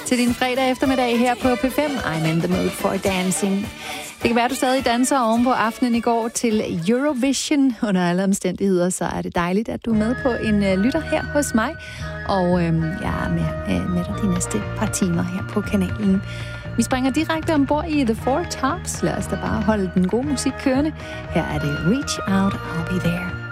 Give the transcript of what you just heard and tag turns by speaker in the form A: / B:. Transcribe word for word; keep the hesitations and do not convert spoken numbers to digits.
A: til din fredag eftermiddag her på P fem. I'm in the mood for dancing. Det kan være, at du stadig danser oven på aftenen i går til Eurovision. Under alle omstændigheder, så er det dejligt, at du er med på en uh, lytter her hos mig. Og øhm, jeg er med, øh, med dig de næste par timer her på kanalen. Vi springer direkte ombord i The Four Tops. Lad os da bare holde den gode musik kørende. Her er det Reach Out, I'll Be There.